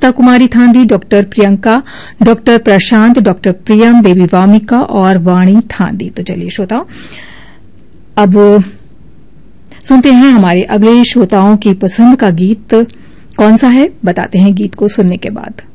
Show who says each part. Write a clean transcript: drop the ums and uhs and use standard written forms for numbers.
Speaker 1: दीप्ता कुमारी थांदी, doctor Priyanka, doctor Prashant, doctor प्रियम, baby Wamiqa और वाणी थांदी। तो चलिए श्रोताओं, अब सुनते हैं हमारे अगले श्रोताओं की पसंद का गीत कौन सा है, बताते हैं गीत को सुनने के बाद।